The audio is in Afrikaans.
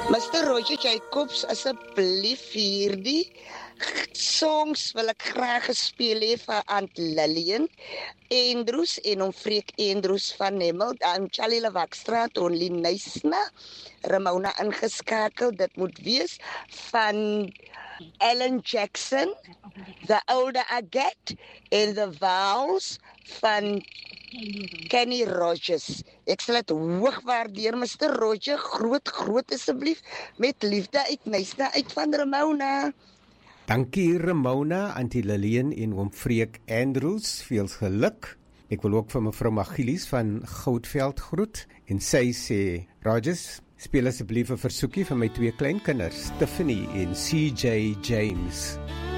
Mr. Roger Jacobs, asseblief hierdie songs wil ek graag gespeel hê vir Aunt Lillian Andrews en hom Freek Andrews van Hemmel, Charlie Lewakstraat, Only Nysna, Ramona ingeskakel, dit moet wees van Alan Jackson, The Older I Get, en The Vows van Kenny Rogers. Ek sal dit hoog waardeer, Mr. Roger, groot asseblief, met liefde uit Nysna uit van Ramona. Dankie Ramona, Auntie Lillian en oom Freek Andrews, veel geluk. Ek wil ook vir mevrou Magilies van Goudveld groet en sy sê, Rogers, speel asseblief 'n versoekie vir my twee kleinkinders, Tiffany en CJ James.